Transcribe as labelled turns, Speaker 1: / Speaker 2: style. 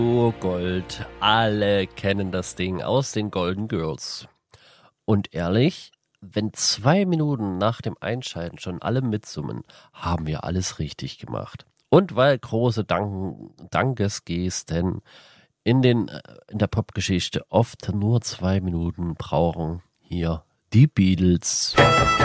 Speaker 1: Oh Gold, alle kennen das Ding aus den Golden Girls. Und ehrlich, wenn 2 Minuten nach dem Einschalten schon alle mitsummen, haben wir alles richtig gemacht. Und weil große Dankesgesten in der Popgeschichte oft nur 2 Minuten brauchen, hier die Beatles.